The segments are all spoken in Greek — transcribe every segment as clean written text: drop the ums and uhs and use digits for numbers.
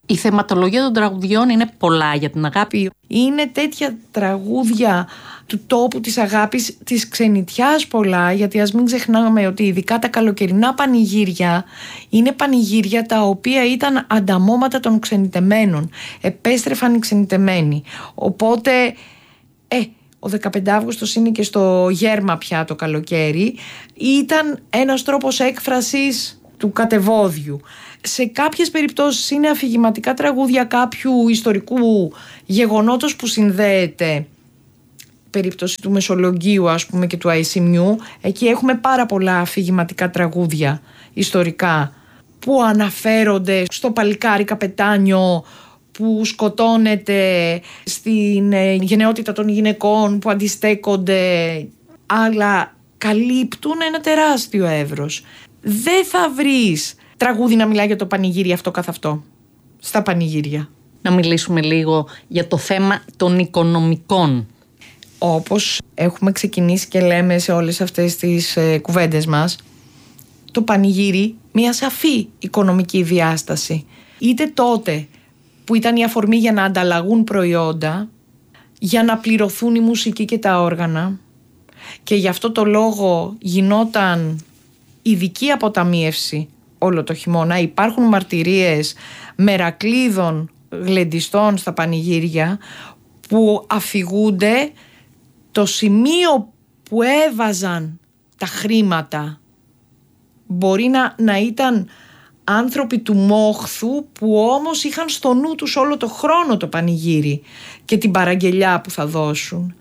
Η θεματολογία των τραγουδιών είναι πολλά για την αγάπη. Είναι τέτοια τραγούδια του τόπου της αγάπης, της ξενιτιάς πολλά, γιατί ας μην ξεχνάμε ότι ειδικά τα καλοκαιρινά πανηγύρια είναι πανηγύρια τα οποία ήταν ανταμώματα των ξενιτεμένων. Επέστρεφαν οι ξενιτεμένοι. Οπότε, ο 15 Αύγουστος είναι και στο γέρμα πια το καλοκαίρι. Ήταν ένας τρόπος έκφρασης του κατεβόδιου. Σε κάποιες περιπτώσεις είναι αφηγηματικά τραγούδια κάποιου ιστορικού γεγονότος που συνδέεται. Περίπτωση του Μεσολογγίου, ας πούμε, και του Αϊσιμιού. Εκεί έχουμε πάρα πολλά αφηγηματικά τραγούδια ιστορικά που αναφέρονται στο παλικάρι καπετάνιο που σκοτώνεται, στην γενναιότητα των γυναικών που αντιστέκονται, αλλά καλύπτουν ένα τεράστιο εύρος. Δεν θα βρεις τραγούδι να μιλάει για το πανηγύρι αυτό καθ' αυτό στα πανηγύρια. Να μιλήσουμε λίγο για το θέμα των οικονομικών. Όπως έχουμε ξεκινήσει και λέμε σε όλες αυτές τις κουβέντες μας, το πανηγύρι μια σαφή οικονομική διάσταση. Είτε τότε που ήταν η αφορμή για να ανταλλαγούν προϊόντα, για να πληρωθούν η μουσική και τα όργανα, και γι' αυτό το λόγο γινόταν ειδική αποταμίευση όλο το χειμώνα. Υπάρχουν μαρτυρίες μερακλείδων γλεντιστών στα πανηγύρια που αφηγούνται το σημείο που έβαζαν τα χρήματα. Μπορεί να ήταν άνθρωποι του μόχθου που όμως είχαν στο νου τους όλο το χρόνο το πανηγύρι και την παραγγελιά που θα δώσουν.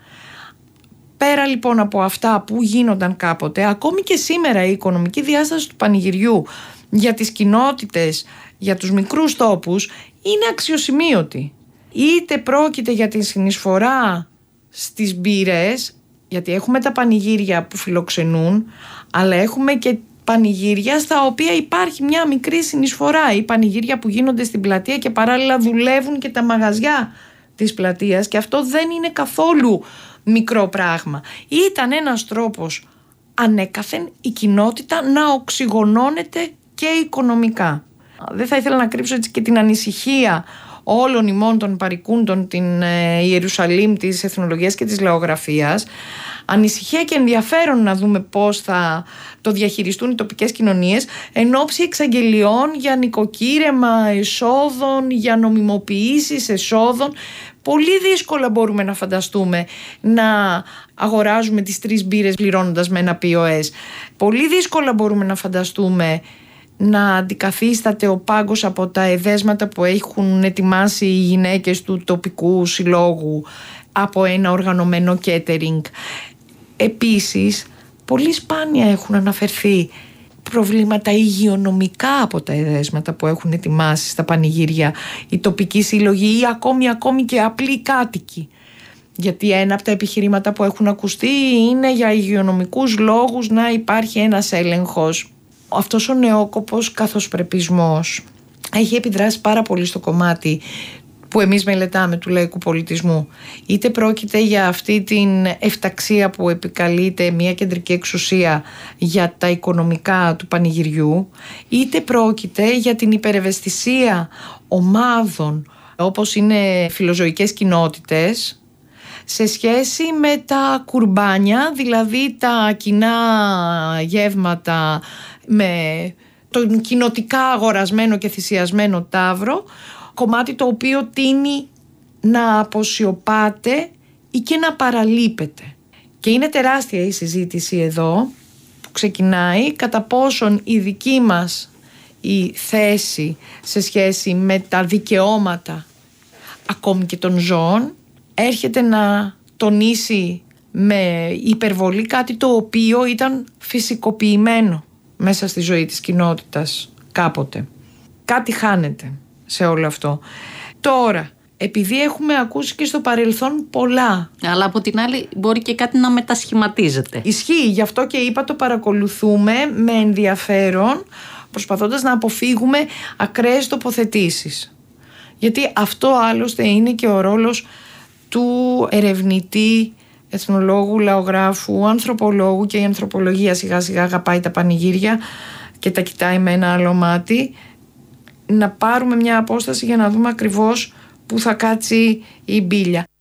Πέρα λοιπόν από αυτά που γίνονταν κάποτε, ακόμη και σήμερα η οικονομική διάσταση του πανηγυριού για τις κοινότητες, για τους μικρούς τόπους είναι αξιοσημείωτη. Είτε πρόκειται για τη συνεισφορά στις μπύρες, γιατί έχουμε τα πανηγύρια που φιλοξενούν, αλλά έχουμε και πανηγύρια στα οποία υπάρχει μια μικρή συνεισφορά, ή πανηγύρια που γίνονται στην πλατεία και παράλληλα δουλεύουν και τα μαγαζιά της πλατείας, και αυτό δεν είναι καθόλου μικρό πράγμα. Ήταν ένας τρόπος ανέκαθεν η κοινότητα να οξυγονώνεται και οικονομικά. Δεν θα ήθελα να κρύψω έτσι και την ανησυχία όλων ημών των παρικούντων την Ιερουσαλήμ της εθνολογίας και της λαογραφίας. Ανησυχία και ενδιαφέρον να δούμε πώς θα το διαχειριστούν οι τοπικές κοινωνίες εν ώψη εξαγγελιών για νοικοκύρεμα εσόδων, για νομιμοποιήσεις εσόδων. Πολύ δύσκολα μπορούμε να φανταστούμε να αγοράζουμε τις 3 μπύρες πληρώνοντας με ένα POS. Πολύ δύσκολα μπορούμε να φανταστούμε να αντικαθίσταται ο πάγκος από τα εδέσματα που έχουν ετοιμάσει οι γυναίκες του τοπικού συλλόγου από ένα οργανωμένο catering. Επίσης, πολύ σπάνια έχουν αναφερθεί προβλήματα υγειονομικά από τα εδέσματα που έχουν ετοιμάσει στα πανηγύρια οι τοπικοί σύλλογοι ή ακόμη και απλοί κάτοικοι. Γιατί ένα από τα επιχειρήματα που έχουν ακουστεί είναι για υγειονομικούς λόγους να υπάρχει ένας έλεγχος. Αυτός ο νεόκοπος καθοσπρεπισμός έχει επιδράσει πάρα πολύ στο κομμάτι που εμείς μελετάμε του λαϊκού πολιτισμού. Είτε πρόκειται για αυτή την εφταξία που επικαλείται μια κεντρική εξουσία για τα οικονομικά του πανηγυριού, είτε πρόκειται για την υπερευαισθησία ομάδων όπως είναι φιλοζωικές κοινότητες σε σχέση με τα κουρμπάνια, δηλαδή τα κοινά γεύματα με τον κοινοτικά αγορασμένο και θυσιασμένο ταύρο, κομμάτι το οποίο τείνει να αποσιωπάται ή και να παραλείπεται. Και είναι τεράστια η συζήτηση εδώ που ξεκινάει κατά πόσον η δική μας η θέση σε σχέση με τα δικαιώματα ακόμη και των ζώων έρχεται να τονίσει με υπερβολή κάτι το οποίο ήταν φυσικοποιημένο μέσα στη ζωή της κοινότητας κάποτε. Κάτι χάνεται σε όλο αυτό. Τώρα, επειδή έχουμε ακούσει και στο παρελθόν πολλά, αλλά από την άλλη μπορεί και κάτι να μετασχηματίζεται. Ισχύει, γι' αυτό και είπα το παρακολουθούμε με ενδιαφέρον, προσπαθώντας να αποφύγουμε ακραίες τοποθετήσεις. Γιατί αυτό άλλωστε είναι και ο ρόλος του ερευνητή, εθνολόγου, λαογράφου, ανθρωπολόγου, και η ανθρωπολογία σιγά σιγά αγαπάει τα πανηγύρια και τα κοιτάει με ένα άλλο μάτι. να πάρουμε μια απόσταση για να δούμε ακριβώς που θα κάτσει η μπίλια.